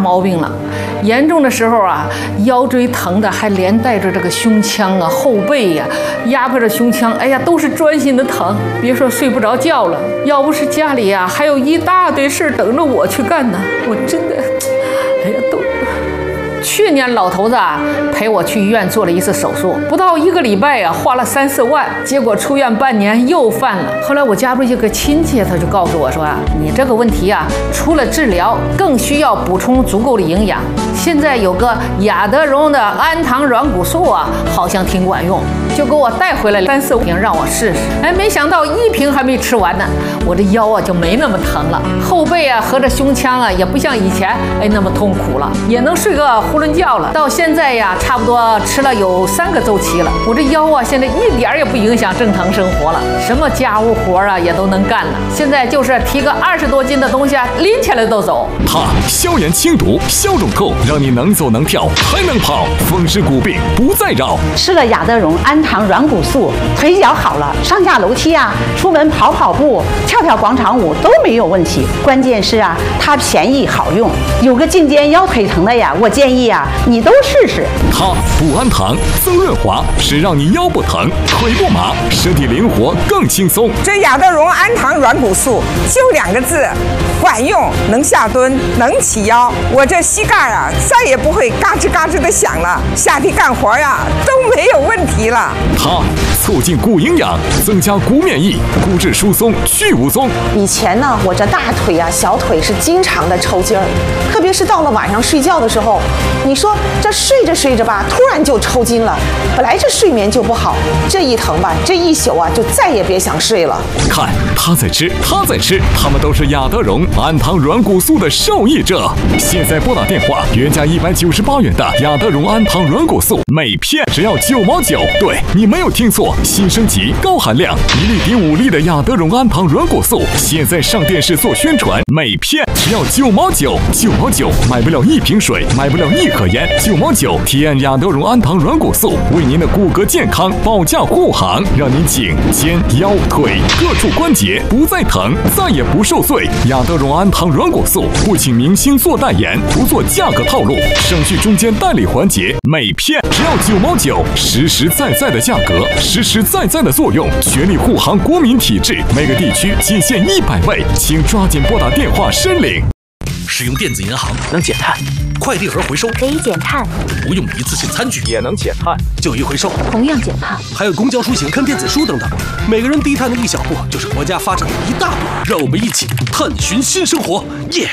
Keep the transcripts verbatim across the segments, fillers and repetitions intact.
毛病了。严重的时候啊，腰椎疼的还连带着这个胸腔啊、后背呀、啊，压迫着胸腔，哎呀，都是钻心的疼。别说睡不着觉了，要不是家里呀、啊、还有一大堆事等着我去干呢，我真的，哎呀都。去年老头子啊陪我去医院做了一次手术，不到一个礼拜啊，花了三四万，结果出院半年又犯了。后来我家里一个亲戚他就告诉我说啊，你这个问题啊，除了治疗，更需要补充足够的营养。现在有个雅德荣的氨糖软骨素啊，好像挺管用，就给我带回来三四瓶让我试试。哎，没想到一瓶还没吃完呢，我这腰啊就没那么疼了，后背啊和这胸腔啊也不像以前哎那么痛苦了，也能睡个囫囵觉了。到现在呀，差不多吃了有三个周期了，我这腰啊现在一点也不影响正常生活了，什么家务活啊也都能干了。现在就是提个二十多斤的东西啊，拎起来都走。 它消炎清毒，消肿透，让你能走能跳还能跑，风湿骨病不再扰。 吃了雅德荣氨糖软骨素，腿脚好了，上下楼梯啊，出门跑跑步、跳跳广场舞都没有问题。关键是啊，它便宜好用。有个颈肩腰腿疼的呀，我建议啊，你都试试。 它补氨糖、增润滑，是让你腰不疼、腿不麻，身体灵活更轻松。 这雅德荣氨糖软骨素就两个字，管用，能下蹲，能起腰。我这膝盖啊，再也不会嘎吱嘎吱的响了，下地干活呀、啊、都没有问题了。 它促进骨营养，增加骨免疫，骨质疏松去无踪。 以前呢，我这大腿啊、小腿是经常的抽筋儿，特别是到了晚上睡觉的时候，你说这睡着睡着吧，突然就抽筋了。本来这睡眠就不好，这一疼吧，这一宿啊就再也别想睡了。 看他在吃，他在吃，他们都是雅德荣氨糖软骨素的受益者。现在拨打电话，原价一百九十八元的雅德荣氨糖软骨素，每片只要九毛九。对，你没有听错，新升级高含量一粒顶五粒的雅德荣氨糖软骨素，现在上电视做宣传，每片只要九毛九，九毛九买不了一瓶水，买不了一盒烟，九毛九体验雅德荣氨糖软骨素，为您的骨骼健康保驾护航，让您颈、肩、腰、腿各处关节不再疼，再也不受罪。雅德荣氨糖软骨素不请明星做代言，不做价格套路，省去中间代理环节，每片只要九毛九，实实在在的价格，实实在在的作用，全力护航国民体质，每个地区仅限一百位，请抓紧拨打电话申领。 使用电子银行能减碳， 快递盒回收可以减碳， 不用一次性餐具也能减碳， 旧衣回收同样减碳， 还有公交出行看电子书等等，每个人低碳的一小步，就是国家发展的一大步。让我们一起探寻新生活，耶！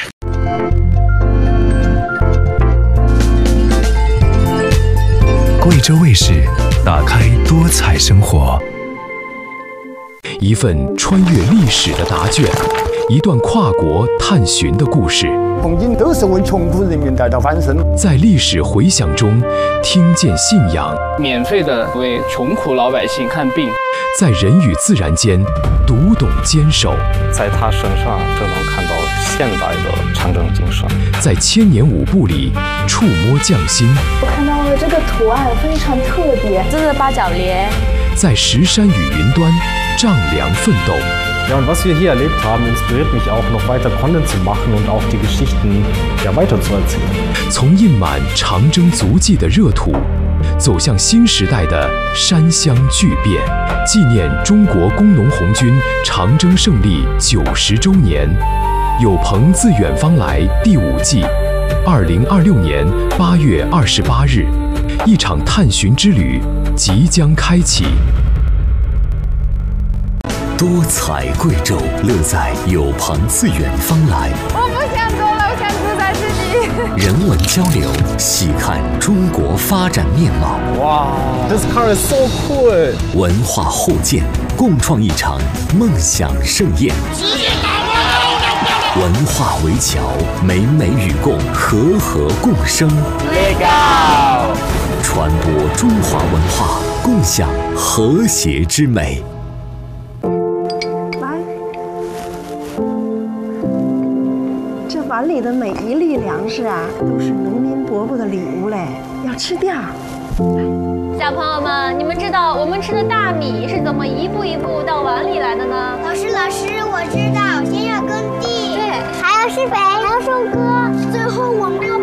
贵州卫视，打开多彩生活。一份穿越历史的答卷，一段跨国探寻的故事。 红军都是为穷苦人民带到翻身。 在历史回响中，听见信仰。 免费的为穷苦老百姓看病。 在人与自然间，读懂坚守。 在他身上就能看到现代的长征精神。 在千年舞步里，触摸匠心。 我看到了这个图案非常特别， 这是八角莲。 在石山与云端，丈量奋斗。 Ja, und was wir hier erlebt haben, inspiriert mich auch, noch weiter Content zu machen und auch die Geschichten ja, weiterzuerzählen. 从印满长征足迹的热土，走向新时代的山乡巨变，纪念中国工农红军长征胜利九十周年。有朋自远方来第五季，二零二六年八月二十八日，一场探寻之旅即将开启。 多彩贵州，乐在有朋自远方来。 我不想走了，我想住在这里。 人文交流，细看中国发展面貌。 哇 ，This car is so cool！ 文化互鉴，共创一场梦想盛宴。文化围桥，美美与共，和和共生。 Legal！ 传播中华文化，共享和谐之美。 碗里的每一粒粮食啊，都是农民伯伯的礼物嘞，要吃掉。 小朋友们，你们知道我们吃的大米是怎么一步一步到碗里来的呢？ 老师，老师，我知道，先要耕地， 对， 还要施肥，还要收割，最后我们要